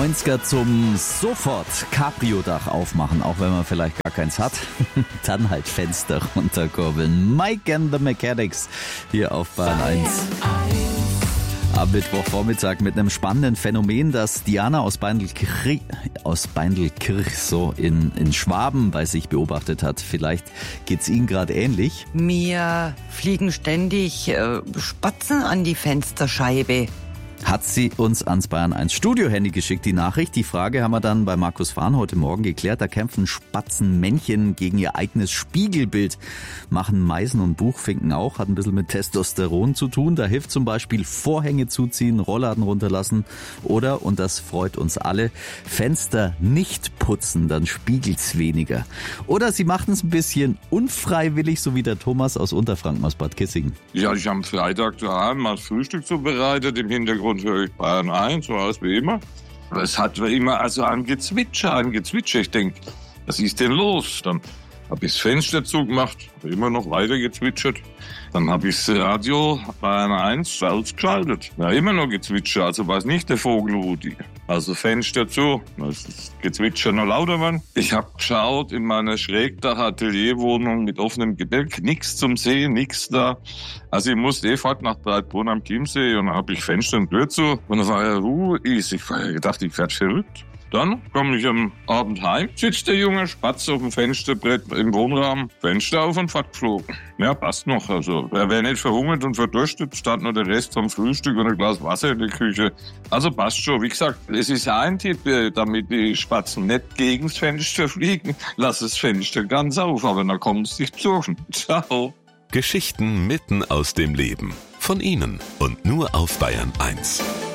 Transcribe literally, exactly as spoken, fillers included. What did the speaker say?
neunziger zum sofort Cabrio-Dach aufmachen, auch wenn man vielleicht gar keins hat. Dann halt Fenster runterkurbeln. Mike and the Mechanics hier auf Bayern eins. Am Mittwochvormittag mit einem spannenden Phänomen, das Diana aus Beindelkirch, aus Beindelkirch so in, in Schwaben bei sich beobachtet hat. Vielleicht geht's Ihnen gerade ähnlich. Mir fliegen ständig äh, Spatzen an die Fensterscheibe. Hat sie uns ans Bayern eins Studio-Handy geschickt, die Nachricht. Die Frage haben wir dann bei Markus Fahn heute Morgen geklärt. Da kämpfen Spatzenmännchen gegen ihr eigenes Spiegelbild. Machen Meisen und Buchfinken auch. Hat ein bisschen mit Testosteron zu tun. Da hilft zum Beispiel Vorhänge zuziehen, Rollladen runterlassen oder, und das freut uns alle, Fenster nicht putzen, dann spiegelt's weniger. Oder sie machen es ein bisschen unfreiwillig, so wie der Thomas aus Unterfranken aus Bad Kissingen. Ja, ich habe am Freitag daheim mal Frühstück zubereitet. Im Hintergrund höre ich Bayern eins, so alles wie immer. Aber es hat immer also ein Gezwitscher, ein Gezwitscher. Ich denke, was ist denn los? Dann habe ich das Fenster zugemacht, habe immer noch weiter gezwitschert. Dann habe ich das Radio Bayern eins ausgeschaltet. Ja, immer noch gezwitschert, also war es nicht der Vogel Rudi. Also Fenster zu, das Gezwitscher noch lauter waren. Ich habe geschaut in meiner Schrägdach-Atelierwohnung mit offenem Gebälk, nichts zum Sehen, nichts da. Also ich musste eh fort nach Breitbrunn am Chiemsee und dann habe ich Fenster und Tür zu. Und dann war ja Ruhe, ich dachte, ich werde verrückt. Dann komme ich am Abend heim, sitzt der junge Spatz auf dem Fensterbrett im Wohnraum, Fenster auf und fortgeflogen. Ja, passt noch. Also er wäre nicht verhungert und verdurstet, stand nur der Rest vom Frühstück und ein Glas Wasser in der Küche. Also passt schon. Wie gesagt, es ist ein Tipp, damit die Spatzen nicht gegens Fenster fliegen. Lass das Fenster ganz auf, aber dann kommen sie dich besuchen. Ciao. Geschichten mitten aus dem Leben. Von Ihnen und nur auf Bayern eins.